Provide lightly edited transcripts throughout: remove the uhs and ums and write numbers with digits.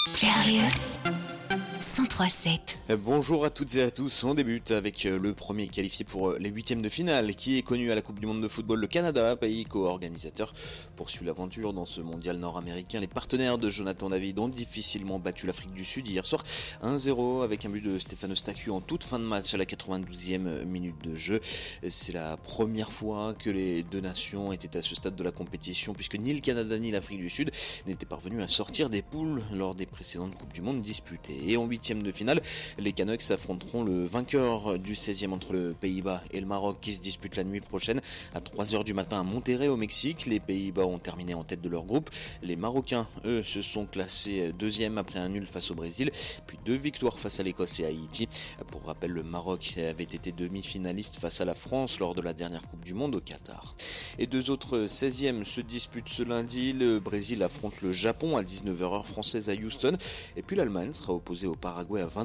Curieux 103.7. Bonjour à toutes et à tous, on débute avec le premier qualifié pour les huitièmes de finale qui est connu à la Coupe du Monde de football. Le Canada, pays co-organisateur, poursuit l'aventure dans ce mondial nord-américain. Les partenaires de Jonathan David ont difficilement battu l'Afrique du Sud hier soir 1-0 avec un but de Stéphane Eustachiou en toute fin de match à la 92e minute de jeu. C'est la première fois que les deux nations étaient à ce stade de la compétition puisque ni le Canada ni l'Afrique du Sud n'étaient parvenus à sortir des poules lors des précédentes Coupes du Monde disputées. Et en huitième de finale, les Canucks affronteront le vainqueur du 16e entre le Pays-Bas et le Maroc qui se dispute la nuit prochaine à 3h du matin à Monterrey au Mexique. Les Pays-Bas ont terminé en tête de leur groupe. Les Marocains, eux, se sont classés deuxième après un nul face au Brésil, puis 2 victoires face à l'Écosse et à Haïti. Pour rappel, le Maroc avait été demi-finaliste face à la France lors de la dernière Coupe du Monde au Qatar. Et 2 autres 16e se disputent ce lundi. Le Brésil affronte le Japon à 19h heure française à Houston. Et puis l'Allemagne sera opposée au Paraguay à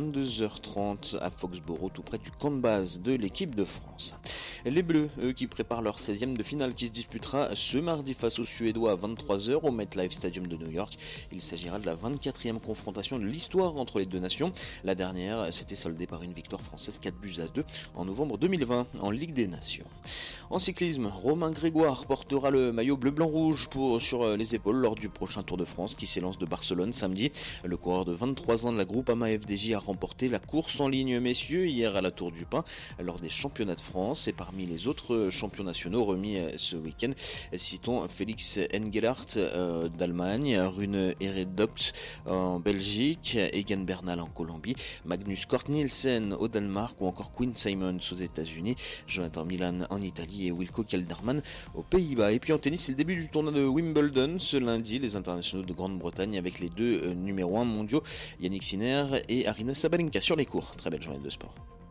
22h30 à Foxborough, tout près du camp de base de l'équipe de France. Les Bleus, eux, qui préparent leur 16e de finale qui se disputera ce mardi face aux Suédois à 23h au MetLife Stadium de New York. Il s'agira de la 24e confrontation de l'histoire entre les deux nations. La dernière s'était soldée par une victoire française 4-2 en novembre 2020 en Ligue des Nations. En cyclisme, Romain Grégoire portera le maillot bleu-blanc-rouge sur les épaules lors du prochain Tour de France qui s'élance de Barcelone samedi. Le coureur de 23 ans de la Groupama FDJ a remporté la course en ligne messieurs hier à la Tour du Pin lors des championnats de France et parmi les autres champions nationaux remis ce week-end, citons Félix Engelhardt d'Allemagne, Rune Eredox en Belgique, Egan Bernal en Colombie, Magnus Cort Nielsen au Danemark ou encore Quinn Simmons aux États-Unis, Jonathan Milan en Italie et Wilco Kelderman aux Pays-Bas. Et puis en tennis, c'est le début du tournoi de Wimbledon ce lundi, les internationaux de Grande-Bretagne avec les deux numéros 1 mondiaux, Yannick Sinner et Aryna Sabalenka sur les cours. Très belle journée de sport.